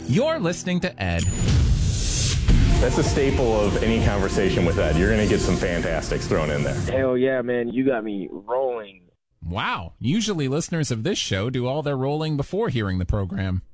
You're listening to Ed. That's a staple of any conversation with Ed. You're going to get some fantastics thrown in there. Hell yeah, man. You got me rolling. Wow. Usually listeners of this show do all their rolling before hearing the program.